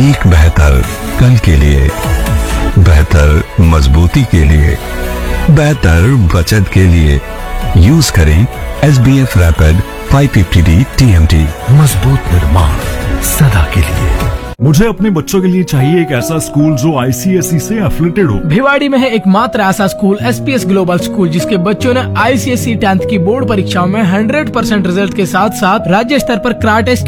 एक बेहतर कल के लिए, बेहतर मजबूती के लिए, बेहतर बचत के लिए यूज करें SBF रैपिड 550D TMT। मजबूत निर्माण सदा के लिए। मुझे अपने बच्चों के लिए चाहिए एक ऐसा स्कूल जो ICSE से एफिलेटेड हो। भिवाड़ी में है एकमात्र ऐसा स्कूल SPS ग्लोबल स्कूल, जिसके बच्चों ने ICSE 10th की बोर्ड परीक्षाओं में 100% रिजल्ट के साथ साथ राज्य स्तर पर क्राटेस्ट